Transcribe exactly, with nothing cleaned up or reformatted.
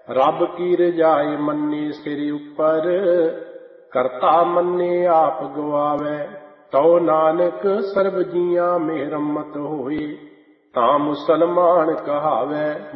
रब की रजाए मन्ने सिर उपर, करता मन्ने आप गवावे। तो नानक सर्ब जियां मेहरमत होए, तां मुसलमान कहावे।